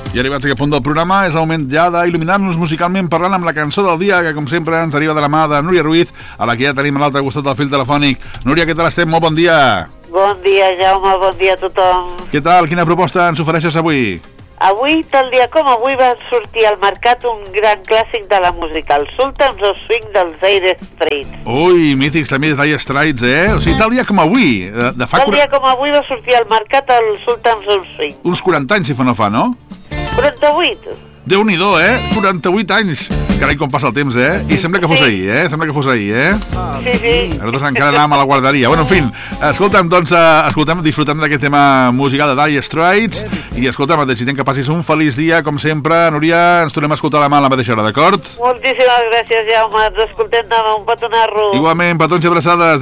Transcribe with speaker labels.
Speaker 1: I arribats a aquest punt del programa, és el moment ja d'il·luminar-nos musicalment parlant amb la cançó del dia, que com sempre ens arriba de la mà de Núria Ruiz, a la que ja tenim a l'altre costat del fil telefònic. Núria, què tal estem? Molt bon dia.
Speaker 2: Bon dia, Jaume, bon dia a tothom.
Speaker 1: Què tal? Quina proposta ens ofereixes avui?
Speaker 2: Avui, tal dia com avui, va sortir al mercat un gran clàssic de la música, el Sultans of Swing dels Dire Straits.
Speaker 1: Ui, mítics també de Dire Straits, eh? O sigui, tal dia com avui.
Speaker 2: Tal dia com avui va sortir al mercat el Sultans of Swing.
Speaker 1: Uns 40 anys, si fa no fa, no?
Speaker 2: 48.
Speaker 1: Déu-n'hi-do, 48 anys. Carai, com passa el temps, I sembla que fos ahir, Sembla que fos ahir,
Speaker 2: Sí.
Speaker 1: Nosaltres encara anàvem a la guarderia. Bueno, en fi, escolta'm, doncs, disfrutem d'aquest tema musical de Dire Straits i, escolta'm, et desitgem que passis un feliç dia, com sempre. Núria, ens tornem a escoltar demà a la mateixa hora, d'acord?
Speaker 2: Moltíssimes gràcies, Jaume. Ens escoltem demà. Un petonarro.
Speaker 1: Igualment, petons i abraçades.